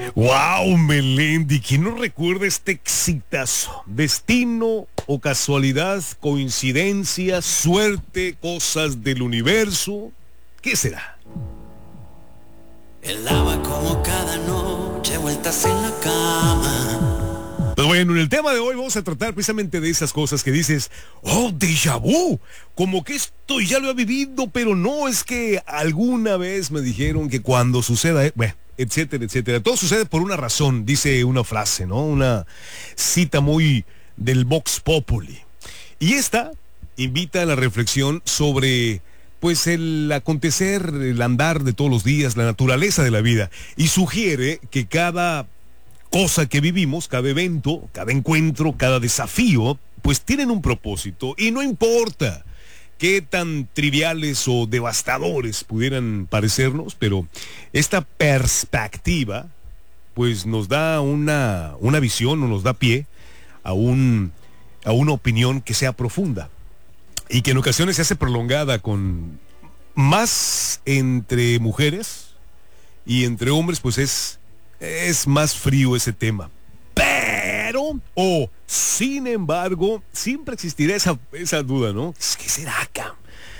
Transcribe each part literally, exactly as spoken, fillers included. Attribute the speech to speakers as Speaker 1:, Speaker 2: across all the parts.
Speaker 1: Wow, Melendi, ¿quién no recuerda este exitazo? Destino o casualidad, coincidencia, suerte, cosas del universo. ¿Qué será?
Speaker 2: Él daba como cada noche vueltas en la cama.
Speaker 1: Pues bueno, en el tema de hoy vamos a tratar precisamente de esas cosas que dices, oh, déjà vu, como que esto ya lo he vivido, pero no, es que alguna vez me dijeron que cuando suceda, eh, bueno, etcétera, etcétera. Todo sucede por una razón, dice una frase, ¿no? Una cita muy del Vox Populi. Y esta invita a la reflexión sobre, pues, el acontecer, el andar de todos los días, la naturaleza de la vida. Y sugiere que cada cosa que vivimos, cada evento, cada encuentro, cada desafío, pues tienen un propósito. Y no importa qué tan triviales o devastadores pudieran parecernos, pero esta perspectiva pues nos da una, una visión o nos da pie a, un, a una opinión que sea profunda y que en ocasiones se hace prolongada, con más entre mujeres, y entre hombres pues es, es más frío ese tema. Pero, o, sin embargo, siempre existirá esa, esa duda, ¿no? ¿Qué será acá?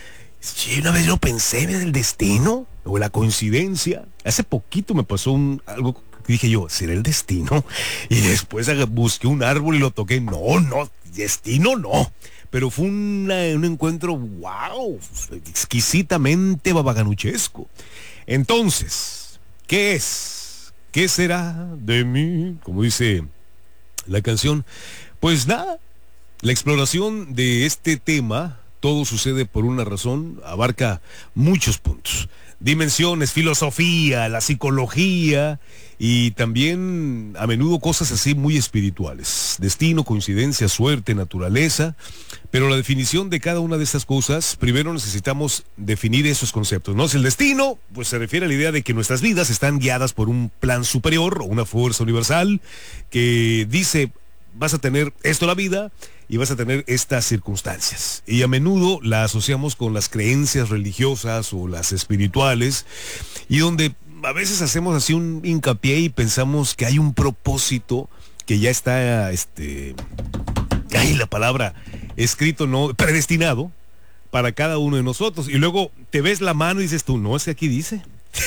Speaker 1: Sí, una vez yo pensé en el destino o la coincidencia. Hace poquito me pasó un, algo que dije yo, ¿será el destino? Y después busqué un árbol y lo toqué. No, no, destino no. Pero fue una, un encuentro, wow, exquisitamente babaganuchesco. Entonces, ¿qué es? ¿Qué será de mí? Como dice la canción. Pues nada, la exploración de este tema, todo sucede por una razón, abarca muchos puntos, dimensiones, filosofía, la psicología y también a menudo cosas así muy espirituales. Destino, coincidencia, suerte, naturaleza. Pero la definición de cada una de estas cosas, primero necesitamos definir esos conceptos, ¿no? Si el destino, pues se refiere a la idea de que nuestras vidas están guiadas por un plan superior o una fuerza universal que dice, vas a tener esto en la vida y vas a tener estas circunstancias. Y a menudo la asociamos con las creencias religiosas o las espirituales, y donde a veces hacemos así un hincapié y pensamos que hay un propósito que ya está, este, ay, la palabra, escrito, no, predestinado para cada uno de nosotros. Y luego te ves la mano y dices tú, no, es que aquí dice.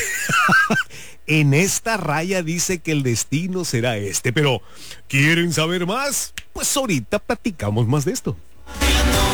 Speaker 1: En esta raya dice que el destino será este, pero ¿quieren saber más? Pues ahorita platicamos más de esto.